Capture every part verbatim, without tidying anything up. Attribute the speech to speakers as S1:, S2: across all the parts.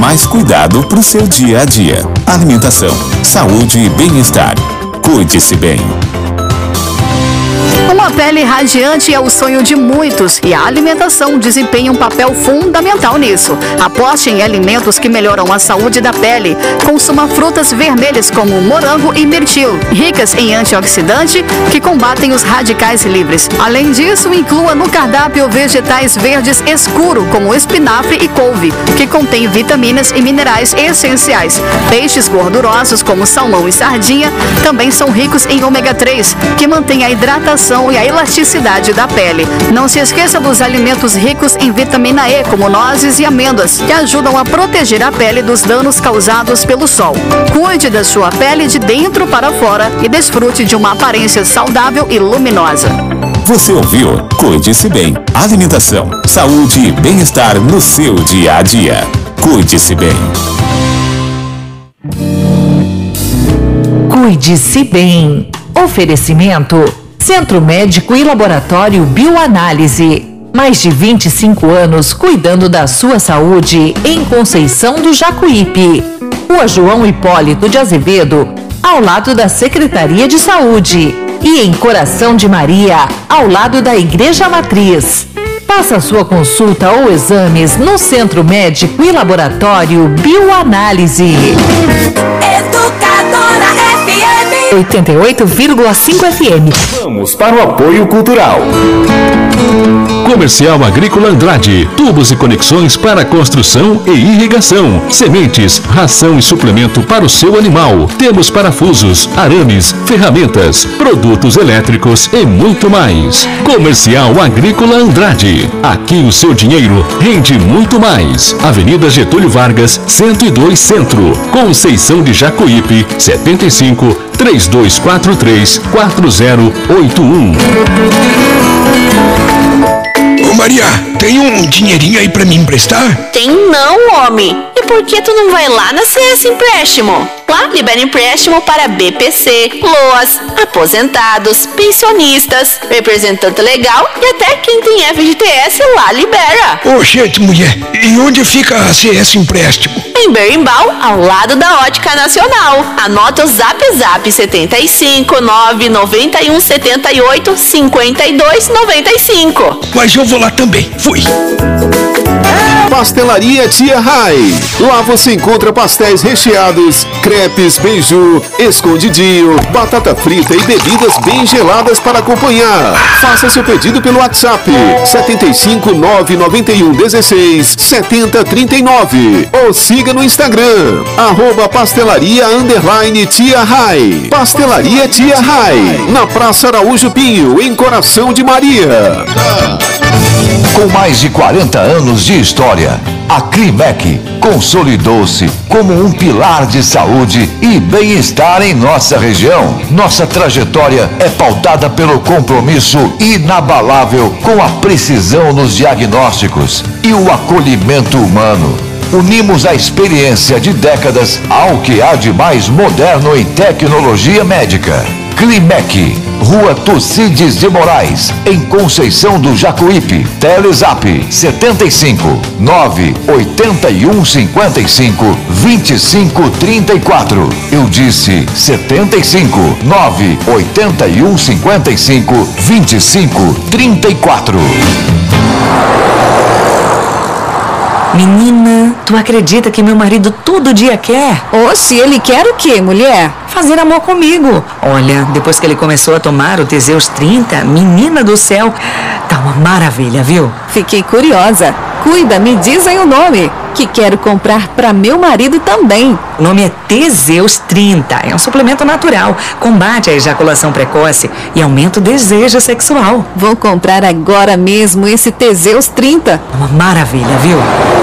S1: mais cuidado para o seu dia a dia. Alimentação, saúde e bem-estar. Cuide-se bem.
S2: Uma pele radiante é o sonho de muitos e a alimentação desempenha um papel fundamental nisso. Aposte em alimentos que melhoram a saúde da pele. Consuma frutas vermelhas como morango e mirtilo, ricas em antioxidante que combatem os radicais livres. Além disso, inclua no cardápio vegetais verdes escuro como espinafre e couve, que contém vitaminas e minerais essenciais. Peixes gordurosos como salmão e sardinha também são ricos em ômega três, que mantém a hidratação e a elasticidade da pele. Não se esqueça dos alimentos ricos em vitamina E, como nozes e amêndoas, que ajudam a proteger a pele dos danos causados pelo sol. Cuide da sua pele de dentro para fora e desfrute de uma aparência saudável e luminosa.
S1: Você ouviu? Cuide-se bem. Alimentação, saúde e bem-estar no seu dia a dia. Cuide-se bem.
S3: Cuide-se bem. Oferecimento: Centro Médico e Laboratório Bioanálise. Mais de vinte e cinco anos cuidando da sua saúde em Conceição do Jacuípe. Rua João Hipólito de Azevedo, ao lado da Secretaria de Saúde. E em Coração de Maria, ao lado da Igreja Matriz. Faça sua consulta ou exames no Centro Médico e Laboratório Bioanálise.
S4: Educadora F M
S3: oitenta e oito vírgula cinco F M.
S5: Vamos para o apoio cultural. Comercial Agrícola Andrade, tubos e conexões para construção e irrigação, sementes, ração e suplemento para o seu animal. Temos parafusos, arames, ferramentas, produtos elétricos e muito mais. Comercial Agrícola Andrade, aqui o seu dinheiro rende muito mais. Avenida Getúlio Vargas, cento e dois Centro, Conceição de Jacuípe, setenta e cinco, três dois quatro três, quatro zero oito um.
S6: Ô Maria, tem um dinheirinho aí pra me emprestar?
S7: Tem não, homem. E por que tu não vai lá na C S Empréstimo? Lá libera empréstimo para B P C, LOAS, aposentados, pensionistas, representante legal e até quem tem F G T S lá libera.
S6: Ô, gente, mulher, e onde fica a C S Empréstimo?
S7: Em Berimbau, ao lado da Ótica Nacional. Anota o zap zap setenta e cinco, nove noventa e um, setenta e oito, cinquenta e dois, noventa e cinco.
S6: Mas eu vou lá também. Fui.
S8: Pastelaria Tia Rai. Lá você encontra pastéis recheados, crepes, beiju, escondidinho, batata frita e bebidas bem geladas para acompanhar. Faça seu pedido pelo WhatsApp setenta e cinco, nove noventa e um, dezesseis, setenta, trinta e nove ou siga no Instagram arroba pastelaria underline Tia Rai. Pastelaria Tia Rai, na Praça Araújo Pinho, em Coração de Maria.
S9: Com mais de quarenta anos de história, a Climec consolidou-se como um pilar de saúde e bem-estar em nossa região. Nossa trajetória é pautada pelo compromisso inabalável com a precisão nos diagnósticos e o acolhimento humano. Unimos a experiência de décadas ao que há de mais moderno em tecnologia médica. Climec, Rua Tucídides de Moraes, em Conceição do Jacuípe. Telezap setenta e cinco, nove oitenta e um, cinquenta e cinco, vinte e cinco, trinta e quatro. Eu disse setenta e cinco, nove oitenta e um, cinquenta e cinco, vinte e cinco, trinta e quatro.
S3: Menina, tu acredita que meu marido todo dia quer?
S10: Oxe, ele quer o quê, mulher?
S3: Fazer amor comigo. Olha, depois que ele começou a tomar o Teseus trinta, menina do céu, tá uma maravilha, viu?
S10: Fiquei curiosa. Cuida, me dizem o nome, que quero comprar para meu marido também.
S3: O nome é Teseus trinta, é um suplemento natural, combate a ejaculação precoce e aumenta o desejo sexual.
S10: Vou comprar agora mesmo esse Teseus trinta.
S3: Uma maravilha, viu?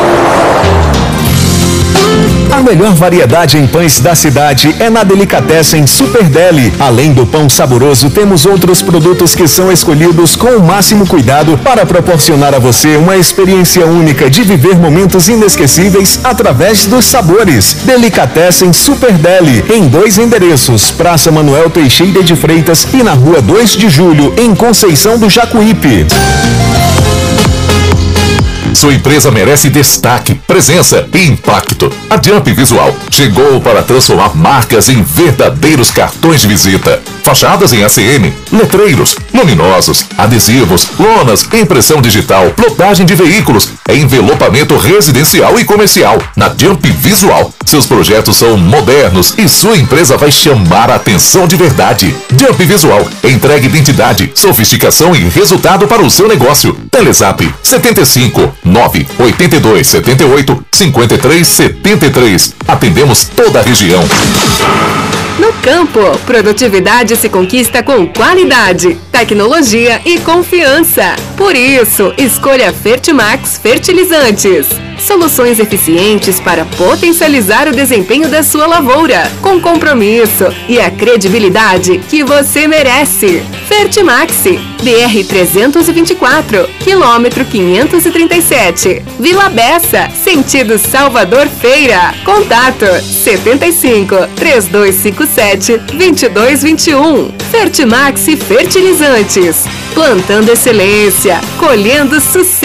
S11: A melhor variedade em pães da cidade é na Delicatessen Super Deli. Além do pão saboroso, temos outros produtos que são escolhidos com o máximo cuidado para proporcionar a você uma experiência única de viver momentos inesquecíveis através dos sabores. Delicatessen Super Deli, em dois endereços, Praça Manuel Teixeira de Freitas e na Rua dois de Julho, em Conceição do Jacuípe.
S4: Sua empresa merece destaque, presença e impacto. A Jump Visual chegou para transformar marcas em verdadeiros cartões de visita. Fachadas em A C M, letreiros, luminosos, adesivos, lonas, impressão digital, plotagem de veículos, envelopamento residencial e comercial. Na Jump Visual, seus projetos são modernos e sua empresa vai chamar a atenção de verdade. Jump Visual entrega identidade, sofisticação e resultado para o seu negócio. Telezap setenta e cinco, nove oito dois sete oito, cinco três sete três. Atendemos toda a região.
S12: No campo, produtividade se conquista com qualidade, tecnologia e confiança. Por isso, escolha Fertimax Fertilizantes. Soluções eficientes para potencializar o desempenho da sua lavoura, com compromisso e a credibilidade que você merece. Fertimax, B R trezentos e vinte e quatro, quilômetro quinhentos e trinta e sete, Vila Bessa, sentido Salvador Feira. Contato setenta e cinco, três dois cinco sete, dois dois dois um. Fertimax Fertilizantes, plantando excelência, colhendo sucesso.